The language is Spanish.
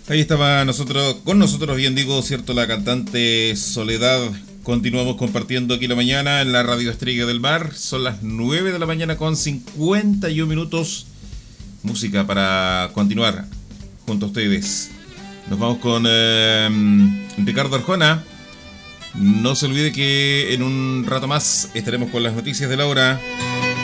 Ahí estaba con nosotros, bien digo, cierto, la cantante Soledad. Continuamos compartiendo aquí la mañana en la Radio Estrella del Mar. Son las 9 de la mañana con 51 minutos. Música para continuar junto a ustedes. Nos vamos con Ricardo Arjona. No se olvide que en un rato más estaremos con las noticias de la hora.